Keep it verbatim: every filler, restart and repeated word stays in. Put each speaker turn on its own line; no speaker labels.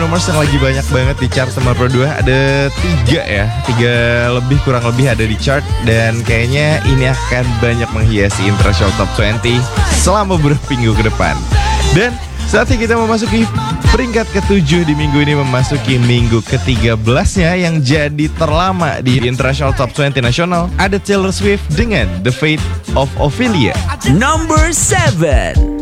Rumors yang lagi banyak banget di chart sama Pro dua. Ada tiga ya, tiga lebih kurang lebih ada di chart. Dan kayaknya ini akan banyak menghiasi International Top dua puluh selama beberapa minggu ke depan. Dan saatnya kita memasuki peringkat ketujuh di minggu ini, memasuki minggu ke tiga belasnya yang jadi terlama di International Top dua puluh nasional. Ada Taylor Swift dengan The Fate of Ophelia.
Number seven.